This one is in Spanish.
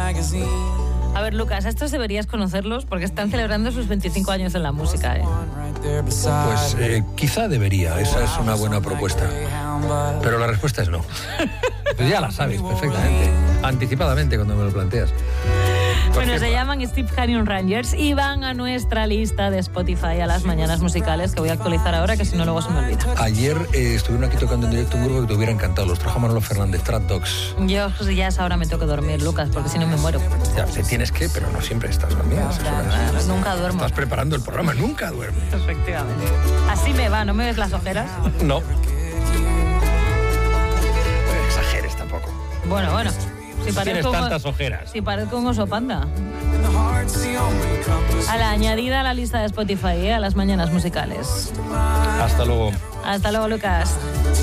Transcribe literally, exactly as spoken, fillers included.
A ver, Lucas, estos deberías conocerlos porque están celebrando sus veinticinco años en la música, ¿eh? Pues eh, quizá debería, esa es una buena propuesta. Pero la respuesta es no. Pues ya la sabes perfectamente, anticipadamente cuando me lo planteas. Bueno, se llaman Steve Canyon Rangers y van a nuestra lista de Spotify a las mañanas musicales, que voy a actualizar ahora, que si no luego se me olvida. Ayer eh, estuvieron aquí tocando en directo un grupo que te hubiera encantado, los trajo Manolo Fernández, Trap Dogs. Yo ya es ahora me tengo que dormir, Lucas, porque si no me muero. Ya, te tienes que, pero no siempre estás dormida. Claro, nunca duermo. Estás preparando el programa, nunca duermes. Efectivamente. Así me va, ¿no me ves las ojeras? No. No exageres tampoco. Bueno, bueno. Si tienes como, tantas ojeras. Si parezco un oso panda. A la añadida a la lista de Spotify, ¿eh? A las mañanas musicales. Hasta luego. Hasta luego, Lucas.